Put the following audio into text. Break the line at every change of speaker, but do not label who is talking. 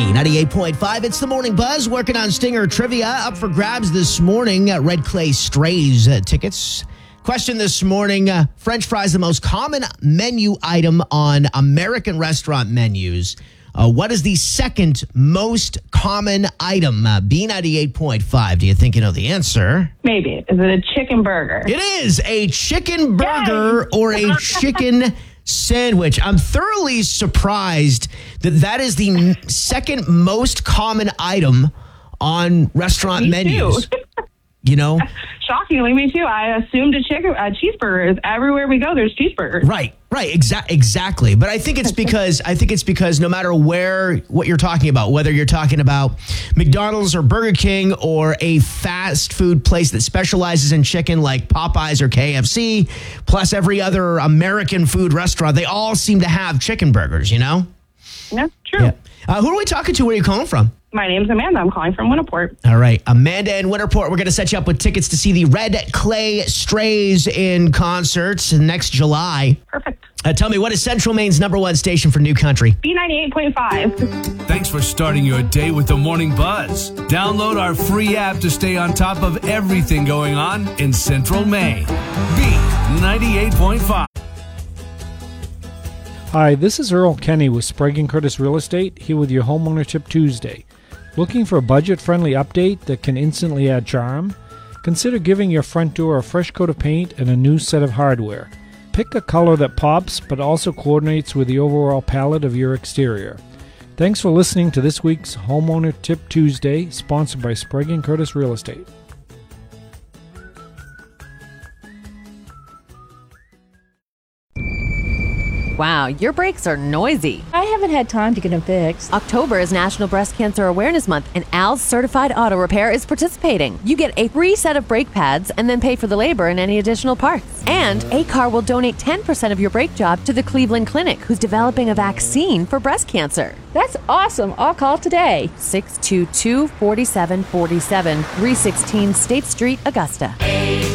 B98.5, it's the Morning Buzz, working on Stinger Trivia. Up for grabs this morning, Red Clay Strays tickets. Question this morning, French fries, the most common menu item on American restaurant menus. What is the second most common item? B98.5, do you think you know the answer?
Maybe. Is it a chicken burger?
It is a chicken burger or a chicken sandwich. I'm thoroughly surprised that is the second most common item on restaurant menus. You know?
Shockingly, me too. I assumed a cheeseburger. Everywhere we go, there's cheeseburgers.
Right. Exactly. But I think it's because no matter what you're talking about, whether you're talking about McDonald's or Burger King or a fast food place that specializes in chicken like Popeyes or KFC, plus every other American food restaurant, they all seem to have chicken burgers, you know?
Yeah, true.
Yeah. Who are we talking to? Where are you calling from?
My name's Amanda. I'm calling from Winniport.
All right. Amanda in Winniport, we're going to set you up with tickets to see the Red Clay Strays in concert next July.
Perfect.
Tell me, what is Central Maine's #1 station for New Country?
B98.5.
Thanks for starting your day with the Morning Buzz. Download our free app to stay on top of everything going on in Central Maine. B98.5.
Hi, this is Earl Kenny with Sprague & Curtis Real Estate, here with your Homeownership Tuesday. Looking for a budget-friendly update that can instantly add charm? Consider giving your front door a fresh coat of paint and a new set of hardware. Pick a color that pops but also coordinates with the overall palette of your exterior. Thanks for listening to this week's Homeowner Tip Tuesday, sponsored by Sprague & Curtis Real Estate.
Wow, your brakes are noisy.
I haven't had time to get them fixed.
October is National Breast Cancer Awareness Month, and Al's Certified Auto Repair is participating. You get a free set of brake pads and then pay for the labor and any additional parts. And ACAR will donate 10% of your brake job to the Cleveland Clinic, who's developing a vaccine for breast cancer.
That's awesome. I'll call today.
622-4747, 316 State Street, Augusta.